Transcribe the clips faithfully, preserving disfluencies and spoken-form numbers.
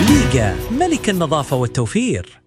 ليجا ملك النظافة والتوفير.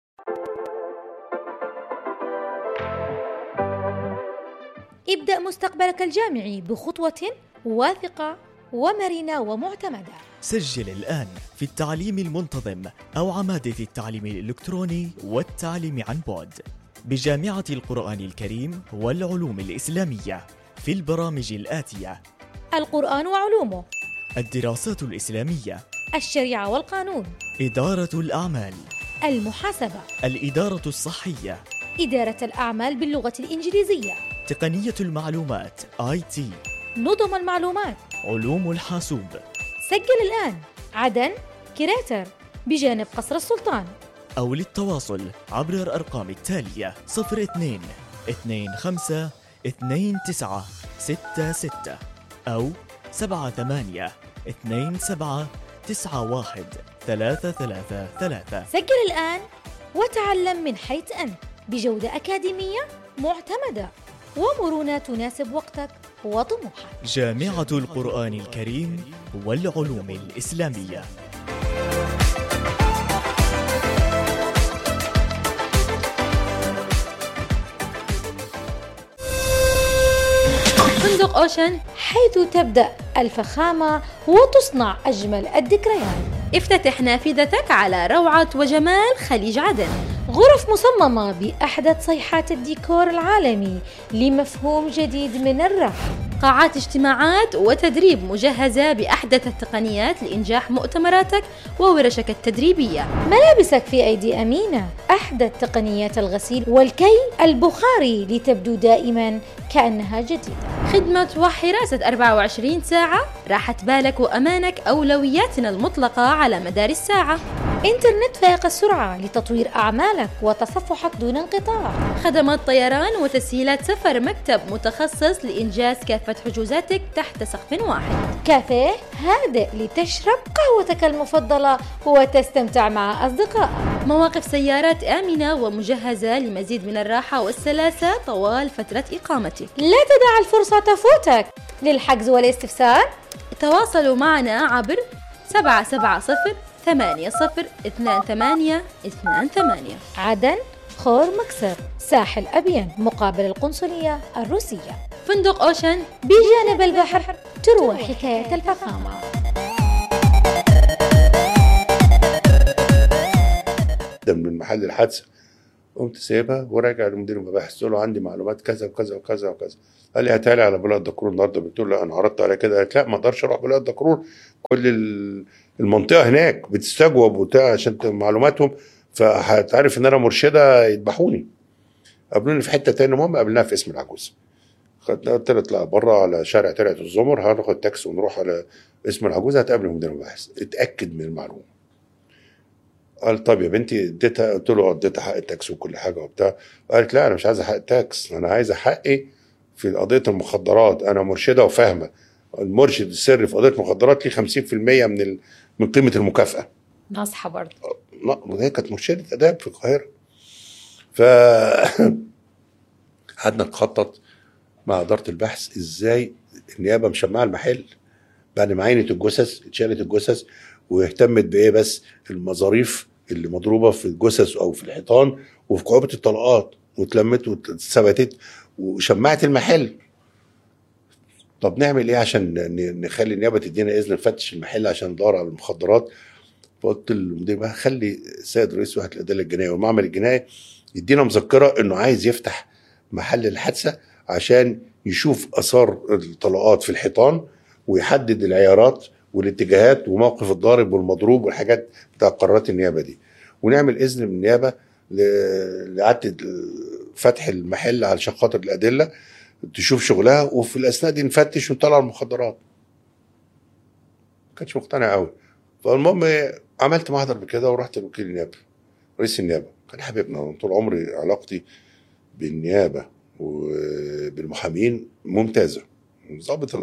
ابدأ مستقبلك الجامعي بخطوة واثقة ومرنة ومعتمدة. سجل الآن في التعليم المنتظم أو عمادة التعليم الإلكتروني والتعليم عن بعد بجامعة القرآن الكريم والعلوم الإسلامية في البرامج الآتية: القرآن وعلومه، الدراسات الإسلامية، الشريعة والقانون، إدارة الأعمال، المحاسبة، الإدارة الصحية، إدارة الأعمال باللغة الإنجليزية، تقنية المعلومات آي تي، نظم المعلومات، علوم الحاسوب. سجل الآن عدن كريتر بجانب قصر السلطان، أو للتواصل عبر الأرقام التالية: صفر اثنين اثنين خمسة اثنين تسعة ستة ستة أو سبعة ثمانية اثنين سبعة تسعة واحد ثلاثة ثلاثة ثلاثة. سجل الآن وتعلم من حيث أنت بجودة أكاديمية معتمدة ومرونة تناسب وقتك وطموحك. جامعة القرآن الكريم والعلوم الإسلامية. فندق أوشن، حيث تبدأ الفخامة وتصنع أجمل الذكريات. افتتح نافذتك على روعة وجمال خليج عدن. غرف مصممة بأحدث صيحات الديكور العالمي لمفهوم جديد من الراحة. قاعات اجتماعات وتدريب مجهزة بأحدث التقنيات لإنجاح مؤتمراتك وورشك التدريبية. ملابسك في أيدي أمينة، أحدث تقنيات الغسيل والكي البخاري لتبدو دائما كأنها جديدة. خدمة وحراسة أربعة وعشرين ساعة، راحة بالك وأمانك أولوياتنا المطلقة على مدار الساعة. إنترنت فائق السرعة لتطوير أعمالك وتصفحك دون انقطاع. خدمات طيران وتسهيلات سفر، مكتب متخصص لإنجاز كافة حجوزاتك تحت سقف واحد. كافيه هادئ لتشرب قهوتك المفضلة وتستمتع مع أصدقائك. مواقف سيارات آمنة ومجهزة لمزيد من الراحة والسلاسة طوال فترة إقامتك. لا تدع الفرصة تفوتك. للحجز والاستفسار تواصلوا معنا عبر سبعة سبعة صفر ثمانية صفر اثنان ثمانية اثنان ثمانية. عدن خور مكسر ساحل أبين مقابل القنصلية الروسية. فندق أوشن بجانب البحر، تروى حكاية الفخامة. ده من محل الحادثة قمت سايبها وراجع لمدير المباحث، قلت له عندي معلومات كذا وكذا وكذا وكذا. قال لي هتعالي على بلاد دكرور النهارده. قلت له لا، انا عرضت على كده. قالت لا، ما اقدرش اروح بلاد دكرور، كل المنطقه هناك بتستجوب وبتاع عشان معلوماتهم، فهتعرف ان انا مرشده يذبحوني. قابلوني في حته تاني، المهم قابلناها في اسم العجوز. خدنا، قلت له اطلع بره على شارع ترعه الزمر، هناخد تاكسي ونروح على اسم العجوز، هتقابل مدير المباحث. اتاكد من المعلومه. قال طب يا بنتي اديتها؟ قلت له اديتها حق التاكس وكل حاجه وبتاع. قالت لا، انا مش عايزه حق التاكس، انا عايزه حقي في قضيه المخدرات، انا مرشده وفاهمه. المرشد السري في قضيه المخدرات ليه خمسين في المية من ال... من قيمه المكافاه. ناصحه برضه. لا، هي كانت مرشده اداب في القاهره. ف قعدنا نخطط مع اداره البحث ازاي النيابه مشمعه المحل بعد ما عينت الجثث، اتشالت الجثث، واهتمت بايه بس؟ المظاريف اللي مضروبه في الجثث او في الحيطان وفي كعوبه الطلقات، واتلمت واتثبتت وشمعت المحل. طب نعمل ايه عشان نخلي النيابه تدينا اذن نفتش المحل عشان ندور على المخدرات؟ فقلت للمدير بقى خلي السيد رئيس وحده الادله الجنائيه والمعمل الجنائي يدينا مذكره انه عايز يفتح محل الحادثه عشان يشوف اثار الطلقات في الحيطان ويحدد العيارات والاتجاهات وموقف الضارب والمضروب والحاجات بتاع قرارات النيابه دي، ونعمل اذن من النيابه لاعاده فتح المحل علشان خاطر الادله تشوف شغلها، وفي الاثناء دي نفتش ونطلع المخدرات. ما كانش مقتنع قوي. فالمهم عملت محضر بكده ورحت لوكيل النيابه رئيس النيابه، كان حبيبنا طول عمري، علاقتي بالنيابه وبالمحامين ممتازه. ضابط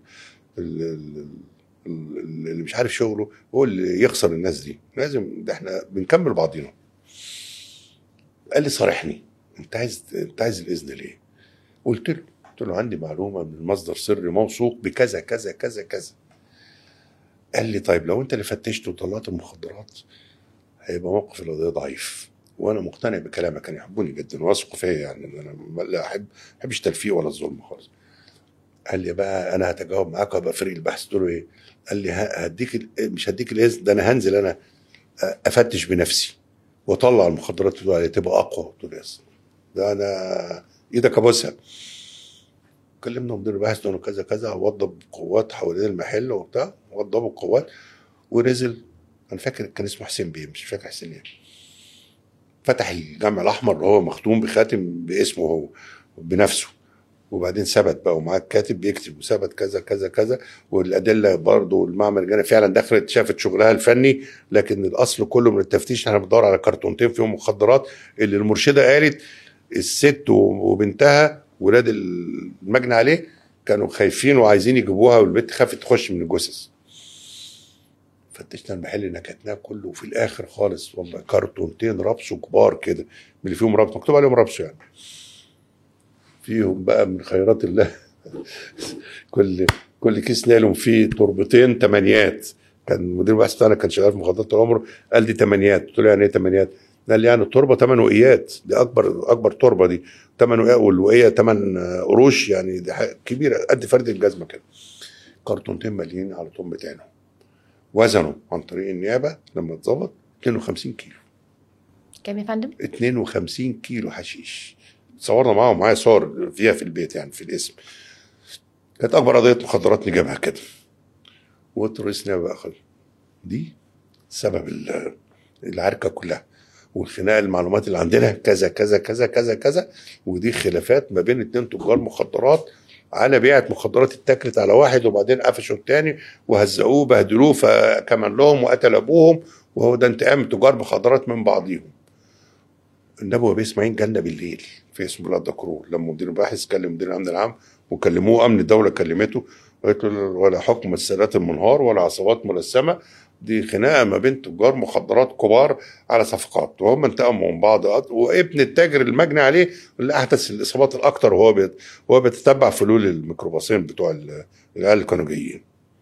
اللي مش عارف شغله هو اللي يخسر الناس دي، لازم ده احنا بنكمل بعضينا. قال لي صارحني، انت عايز انت عايز الاذن ليه؟ قلت له قلت له عندي معلومه من مصدر سري موثوق بكذا كذا كذا كذا. قال لي طيب لو انت اللي فتشت وطلعت المخدرات هيبقى موقف القضيه ضعيف، وانا مقتنع بكلامك، كانوا يحبوني جدا واثقوا فيا، يعني انا لا احب ما احبش تلفيق ولا الظلم خالص. قال لي بقى انا هتجاوب معاك وابقى فريق البحث. قلت له ايه؟ قال لي هديك، مش هديك الاذن، ده انا هنزل انا افتش بنفسي واطلع المخدرات اللي تبقى اقوى. قلت له يس ده انا ايدك ابوسها. كلمنا مدير البحث انه كذا كذا، وضب قوات حوالين المحل وبتاع، وضبوا القوات ونزل. انا فاكر كان اسمه حسين بيه، مش فاكر حسين ايه. فتح الجمع الاحمر اللي هو مختوم بخاتم باسمه هو بنفسه، وبعدين ثبت بقى ومعاه الكاتب بيكتب وثبت كذا كذا كذا، والادله برضه المعمل الجنائي فعلا دخلت شافت شغلها الفني، لكن الاصل كله من التفتيش احنا بندور على كرتونتين فيهم مخدرات اللي المرشده قالت الست وبنتها ولاد المجني عليه كانوا خايفين وعايزين يجيبوها، والبنت خافت تخش من الجثث. فتشنا المحل نكتناه كله، وفي الاخر خالص والله كرتونتين رابسو كبار كده من اللي فيهم رابسو مكتوب عليهم رابسو، يعني فيهم بقى من خيرات الله كل كل كيس نالهم فيه تربتين تمانيات. كان مدير البحث بتاعنا كان شغال في مخدرات طول عمره، قال دي تمانيات. قلت له يعني ايه تمانيات؟ قال لي يعني التربه تمن وقيات، دي اكبر اكبر تربه دي تمن وقيات، والوقيه تمن قروش، يعني دي كبيره قد فرد الجزمه كده. كرتونتين مليين على طن عينهم. وزنوا عن طريق النيابه لما اتظبط اتنين وخمسين كيلو. كام يا فندم؟ اتنين وخمسين كيلو حشيش. صورنا معاهم، معايا صور فيها في البيت يعني في الاسم. كانت اكبر قضيه مخدرات نجيبها كده. وقلت رئيس النيابه بقى خد دي سبب العركه كلها والخناقه، المعلومات اللي عندنا كذا كذا كذا كذا كذا، ودي خلافات ما بين اتنين تجار مخدرات على بيعه مخدرات اتاكلت على واحد، وبعدين قفشوا التاني وهزقوه بهدلوه فكمان لهم وقتل ابوهم، وهو ده انتقام تجار مخدرات من بعضيهم. النبي ابي اسماعيل جالنا بالليل في اسم بلاد دكرور، لما مدير الباحث كلم مدير الامن العام وكلموه، امن الدوله كلمته وقالت له ولا حكم السادات المنهار ولا عصابات ملثمه، دي خناقه ما بين تجار مخدرات كبار على صفقات، وهم انتقموا من بعض، وابن التاجر المجني عليه اللي احدث الاصابات الاكثر، وهو بيت وهو بيتتبع فلول الميكروباصين بتوع العيال اللي كانوا جايين.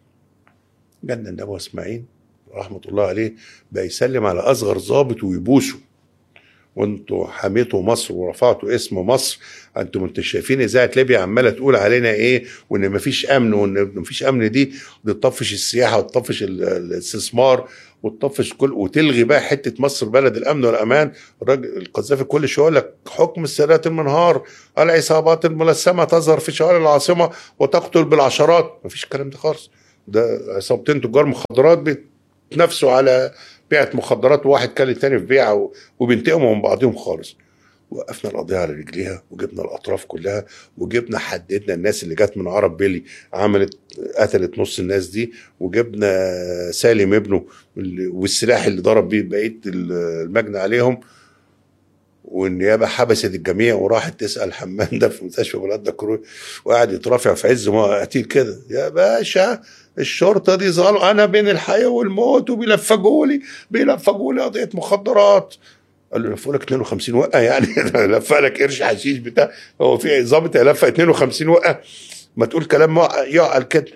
جالنا النبي اسماعيل رحمه الله عليه بقى يسلم على اصغر ضابط ويبوسه، وانتوا حميتوا مصر ورفعتوا اسم مصر، انتوا انتوا شايفين اذاعه ليبيا عماله تقول علينا ايه، وان مفيش امن، وان مفيش امن، دي بتطفش السياحه وتطفش الاستثمار وتطفش كل، وتلغي بقى حته مصر بلد الامن والامان. الراجل القذافي كل شويه يقول لك حكم السادات المنهار، العصابات الملثمه تظهر في شوارع العاصمه وتقتل بالعشرات. مفيش الكلام ده خالص، ده عصابتين تجار مخدرات بيتنافسوا على بيعة مخدرات، وواحد كان التاني في بيعة وبينتقموا من بعضهم خالص. وقفنا القضية على رجليها وجبنا الأطراف كلها، وجبنا حددنا الناس اللي جت من عرب بيلي عملت قتلت نص الناس دي، وجبنا سالم ابنه والسلاح اللي ضرب بيه بقية المجني عليهم. والنيابة حبست الجميع وراحت تسأل حمام ده في مستشفى بلاد دكرور، وقعد يترافع في عز ما قتيل كده، يا باشا الشرطة دي ظلم، أنا بين الحياة والموت وبيلفقوا لي بيلفقوا لي قضية مخدرات. قال له لفوا لك اتنين وخمسين وقة يعني لفق لك قرش حشيش بتاع، هو في ضابط يلفق اتنين وخمسين وقة؟ ما تقول كلام يعقل كده.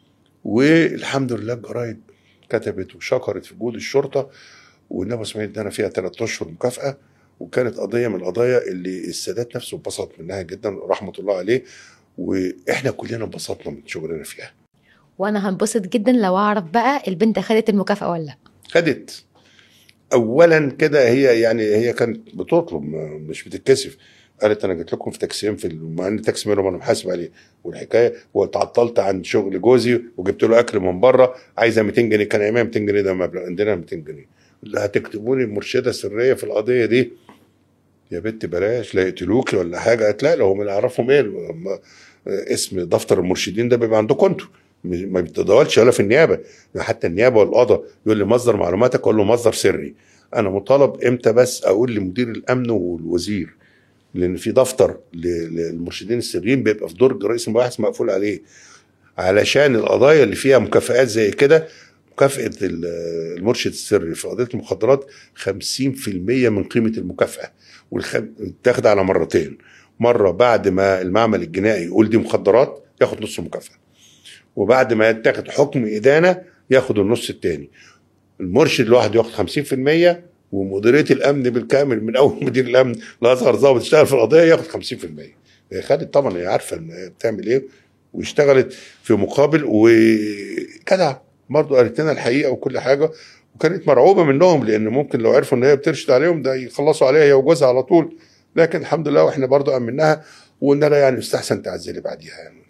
والحمد لله الجرايد كتبت وشكرت في جهود الشرطة، والنبي اسماعيل ادانا فيها ثلاث اشهر مكافأة، وكانت قضية من القضايا اللي السادات نفسه انبسط منها جدا رحمة الله عليه، واحنا كلنا انبسطنا من شغلنا فيها. وانا هنبسط جدا لو اعرف بقى البنت خدت المكافأة ولا لا. خدت. اولا كده هي يعني هي كانت بتطلب مش بتتكسف، قالت انا جيت لكم في تقسيم في مع ان تقسيم انا محاسب عليه، والحكايه واتعطلت عن شغل جوزي وجبت له اكل من بره عايزه ميتين جنيه، كان ايامها ميتين جنيه ده مبلغ، عندنا ميتين جنيه، اللي هتكتبوا لي مرشده سريه في القضيه دي يا بنت بلاش لا يقتلوكي ولا حاجه. قالت لا هم اللي يعرفهم ايه اسم دفتر المرشدين ده بيبقى عندكم انتوا، ما بيتداولش ولا في النيابه، حتى النيابه والقضاء يقول لي مصدر معلوماتك، اقول له مصدر سري. انا مطالب امتى بس اقول لمدير الامن والوزير، لان في دفتر للمرشدين السريين بيبقى في درج رئيس المباحث مقفول عليه، علشان القضايا اللي فيها مكافآت زي كده. مكافأة المرشد السري في قضية المخدرات خمسين في المية من قيمة المكافأة، وتاخد على مرتين، مرة بعد ما المعمل الجنائي يقول دي مخدرات ياخد نص المكافأة، وبعد ما يتاخد حكم إدانة ياخد النص التاني، المرشد لوحده ياخد خمسين في المية، ومديريه الامن بالكامل من اول مدير الامن لاصغر ضابط اشتغل في القضيه ياخد خمسين في المية. هي خدت طبعا، هي عارفه ان بتعمل ايه واشتغلت في مقابل، وكده برضه قالت لنا الحقيقه وكل حاجه، وكانت مرعوبه منهم لان ممكن لو عرفوا ان هي بترشد عليهم ده يخلصوا عليها هي وجوزها على طول. لكن الحمد لله واحنا برضه امناها وقلنا لها يعني يستحسن تعزلي بعديها يعني.